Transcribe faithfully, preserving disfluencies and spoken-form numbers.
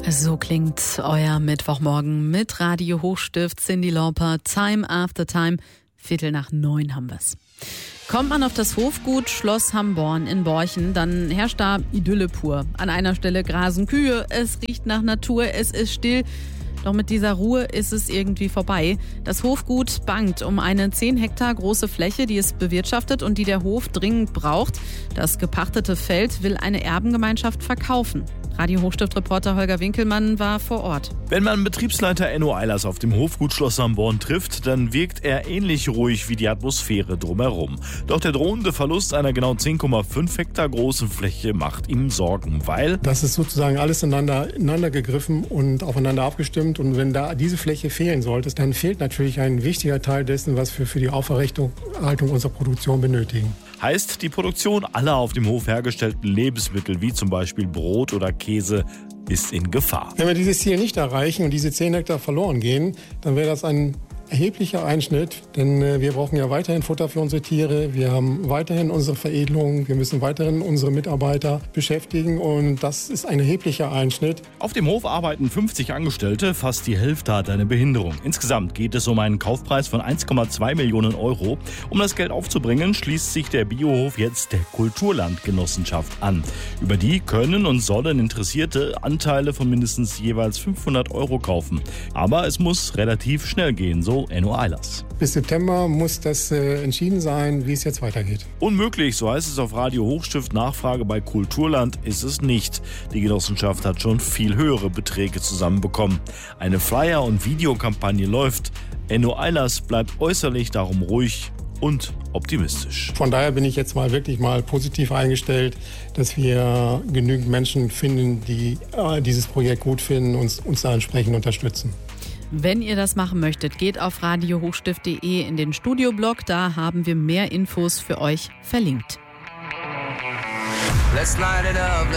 So klingt euer Mittwochmorgen mit Radio Hochstift, Cyndi Lauper, Time After Time. Viertel nach neun haben wir's. Kommt man auf das Hofgut Schloss Hamborn in Borchen, dann herrscht da Idylle pur. An einer Stelle grasen Kühe, es riecht nach Natur, es ist still. Doch mit dieser Ruhe ist es irgendwie vorbei. Das Hofgut bangt um eine zehn Hektar große Fläche, die es bewirtschaftet und die der Hof dringend braucht. Das gepachtete Feld will eine Erbengemeinschaft verkaufen. Radio Hochstift-Reporter Holger Winkelmann war vor Ort. Wenn man Betriebsleiter Enno Eilers auf dem Hofgut Schloss Hamborn trifft, dann wirkt er ähnlich ruhig wie die Atmosphäre drumherum. Doch der drohende Verlust einer genau zehn Komma fünf Hektar großen Fläche macht ihm Sorgen, weil das ist sozusagen alles ineinander, ineinander gegriffen und aufeinander abgestimmt. Und wenn da diese Fläche fehlen sollte, dann fehlt natürlich ein wichtiger Teil dessen, was wir für die Aufrechterhaltung unserer Produktion benötigen. Heißt, die Produktion aller auf dem Hof hergestellten Lebensmittel, wie zum Beispiel Brot oder Käse, ist in Gefahr. Wenn wir dieses Ziel nicht erreichen und diese zehn Hektar verloren gehen, dann wäre das ein erheblicher Einschnitt, denn äh, wir brauchen ja weiterhin Futter für unsere Tiere, wir haben weiterhin unsere Veredelung, wir müssen weiterhin unsere Mitarbeiter beschäftigen und das ist ein erheblicher Einschnitt. Auf dem Hof arbeiten fünfzig Angestellte, fast die Hälfte hat eine Behinderung. Insgesamt geht es um einen Kaufpreis von eins Komma zwei Millionen Euro. Um das Geld aufzubringen, schließt sich der Biohof jetzt der Kulturlandgenossenschaft an. Über die können und sollen Interessierte Anteile von mindestens jeweils fünfhundert Euro kaufen. Aber es muss relativ schnell gehen, so Enno Eilers. Bis September muss das äh, entschieden sein, wie es jetzt weitergeht. Unmöglich, so heißt es auf Radio Hochstift. Nachfrage bei Kulturland ist es nicht. Die Genossenschaft hat schon viel höhere Beträge zusammenbekommen. Eine Flyer- und Videokampagne läuft. Enno Eilers bleibt äußerlich darum ruhig und optimistisch. Von daher bin ich jetzt mal wirklich mal positiv eingestellt, dass wir genügend Menschen finden, die äh, dieses Projekt gut finden und uns da entsprechend unterstützen. Wenn ihr das machen möchtet, geht auf radio hochstift punkt de in den Studioblog. Da haben wir mehr Infos für euch verlinkt. Let's light it up.